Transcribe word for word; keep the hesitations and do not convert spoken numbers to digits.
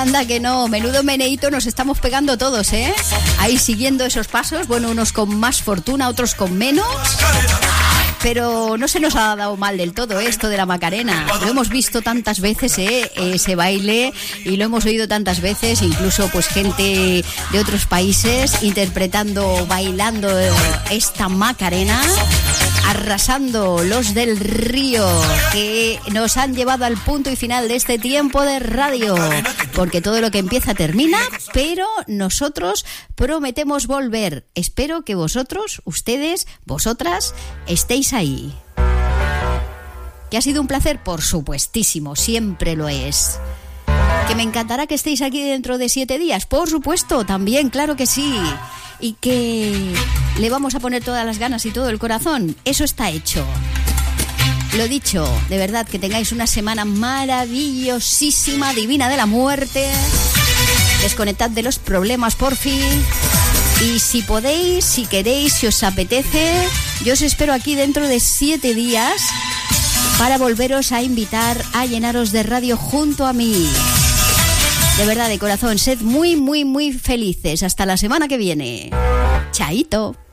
Anda que no, menudo meneíto nos estamos pegando todos, ¿eh? Ahí siguiendo esos pasos, bueno, unos con más fortuna, otros con menos. Pero no se nos ha dado mal del todo esto de la Macarena. Lo hemos visto tantas veces, ¿eh? Ese baile, y lo hemos oído tantas veces, incluso pues gente de otros países interpretando, bailando esta Macarena, arrasando los del Río, que nos han llevado al punto y final de este tiempo de radio, porque todo lo que empieza termina, pero nosotros prometemos volver. Espero que vosotros, ustedes, vosotras, estéis ahí. ¿Que ha sido un placer? Por supuestísimo, siempre lo es. ¿Que me encantará que estéis aquí dentro de siete días? Por supuesto, también, claro que sí. Y que le vamos a poner todas las ganas y todo el corazón. Eso está hecho. Lo dicho, de verdad, que tengáis una semana maravillosísima, divina de la muerte. Desconectad de los problemas, por fin. Y si podéis, si queréis, si os apetece, yo os espero aquí dentro de siete días para volveros a invitar a llenaros de radio junto a mí. De verdad, de corazón, sed muy, muy, muy felices. Hasta la semana que viene. Chaito.